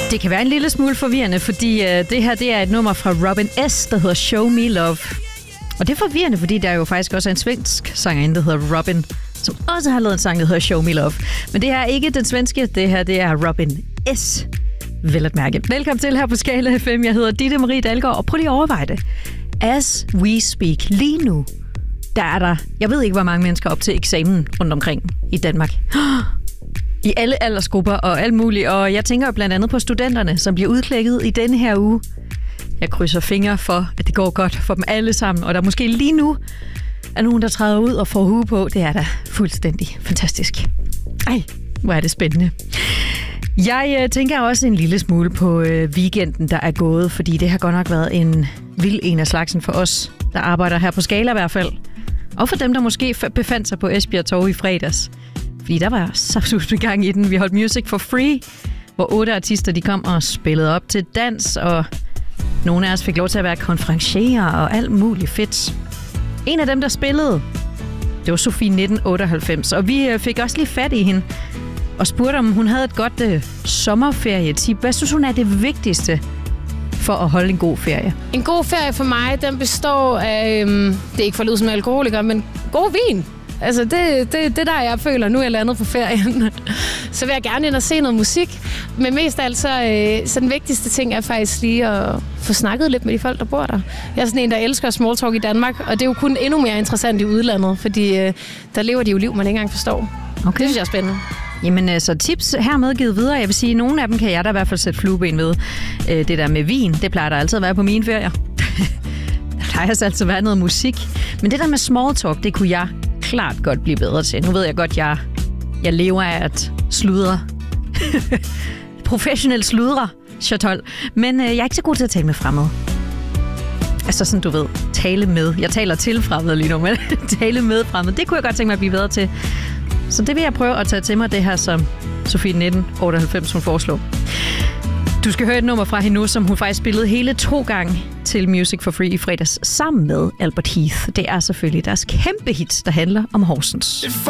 Det kan være en lille smule forvirrende, fordi det her det er et nummer fra Robin S., der hedder Show Me Love. Og det er forvirrende, fordi der jo faktisk også er en svensk sangerinde, der hedder Robin, som også har lavet en sang, der hedder Show Me Love. Men det her er ikke den svenske, det her det er Robin S., vel at mærke. Velkommen til her på Skala FM. Jeg hedder Ditte Marie Dalgaard, og prøv lige at overveje det. As we speak, lige nu, der er der, jeg ved ikke, hvor mange mennesker op til eksamen rundt omkring i Danmark. I alle aldersgrupper og alt muligt. Og jeg tænker blandt andet på studenterne, som bliver udklækket i denne her uge. Jeg krydser fingre for, at det går godt for dem alle sammen. Og der måske lige nu er nogen, der træder ud og får hue på. Det er da fuldstændig fantastisk. Ej, hvor er det spændende. Jeg tænker også en lille smule på weekenden, der er gået. Fordi det har godt nok været en vild en af slagsen for os, der arbejder her på Skala i hvert fald. Og for dem, der måske befandt sig på Esbjerg Torv i fredags. Fordi der var så gang i den. Vi holdt Music for Free, hvor 8 artister de kom og spillede op til dans, og nogle af os fik lov til at være konferencierer og alt muligt fedt. En af dem, der spillede, det var Sofie 1998, og vi fik også lige fat i hende og spurgte, om hun havde et godt sommerferietip. Hvad synes hun er det vigtigste for at holde en god ferie? En god ferie for mig, den består af, det er ikke for at lyde som alkoholiker, men god vin. Altså, det der, jeg føler, nu er jeg landet på ferien. Så vil jeg gerne ind og se noget musik. Men mest af alt, så den vigtigste ting er faktisk lige at få snakket lidt med de folk, der bor der. Jeg er sådan en, der elsker small talk i Danmark, og det er jo kun endnu mere interessant i udlandet, fordi der lever de jo liv, man ikke engang forstår. Okay. Det synes jeg er spændende. Jamen, så tips hermed givet videre. Jeg vil sige, at nogle af dem kan jeg da i hvert fald sætte flueben ved. Det der med vin, det plejer der altid at være på mine ferier. Der plejer altså at være noget musik. Men det der med small talk, det kunne jeg klart godt blive bedre til. Nu ved jeg godt, jeg lever af at sludre. Professionel sludre, Chatol. Men jeg er ikke så god til at tale med fremmede. Altså sådan, du ved, tale med. Jeg taler til fremmede lige nu, men tale med fremmede. Det kunne jeg godt tænke mig at blive bedre til. Så det vil jeg prøve at tage til mig, det her, som Sofie 1998 hun foreslår. Du skal høre et nummer fra hende nu, som hun faktisk spillede hele 2 gange til Music for Free i fredags sammen med Albert Heath. Det er selvfølgelig deres kæmpe hit, der handler om Horsens.